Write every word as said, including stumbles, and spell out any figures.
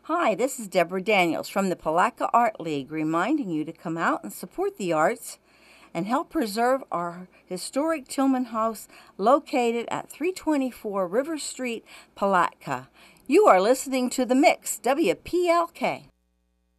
Hi, this is Deborah Daniels from the Palatka Art League, reminding you to come out and support the arts and help preserve our historic Tillman House located at three twenty-four River Street, Palatka. You are listening to The Mix, W P L K.